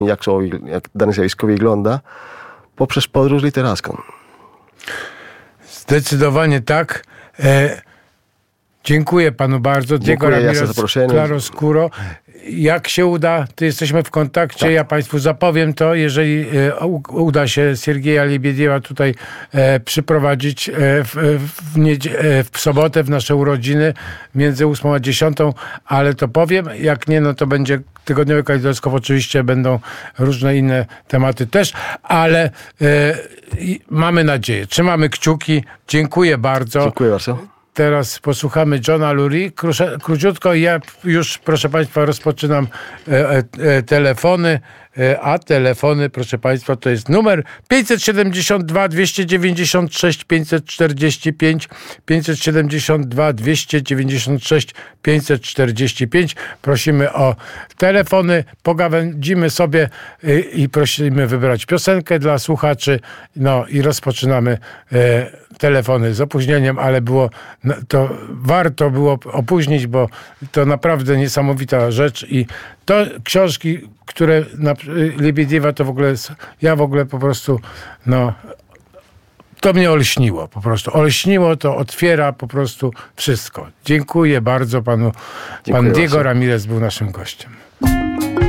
jak dane zjawisko wygląda, poprzez podróż literacką. Zdecydowanie tak. Dziękuję panu bardzo. Diego Ramirez, Claroscuro. Jak się uda, to jesteśmy w kontakcie. Tak. Ja państwu zapowiem to, jeżeli uda się Siergieja Lebiediewa tutaj przyprowadzić w sobotę, w nasze urodziny, między 8 a 10, ale to powiem. Jak nie, no to będzie tygodniowy kalejdoskop. Oczywiście będą różne inne tematy też, ale mamy nadzieję. Trzymamy kciuki. Dziękuję bardzo. Dziękuję bardzo. Teraz posłuchamy Johna Lurie. Króciutko, ja już, proszę państwa, rozpoczynam telefony, a telefony, proszę państwa, to jest numer 572 296 545, 572 296 545. Prosimy o telefony, pogawędzimy sobie i prosimy wybrać piosenkę dla słuchaczy. No i rozpoczynamy telefony z opóźnieniem, ale to warto było opóźnić, bo to naprawdę niesamowita rzecz i to książki, które Lebiediewa to w ogóle, ja w ogóle po prostu, to mnie olśniło po prostu. Olśniło, to otwiera po prostu wszystko. Dziękuję bardzo panu. Pan Diego Ramirez był naszym gościem.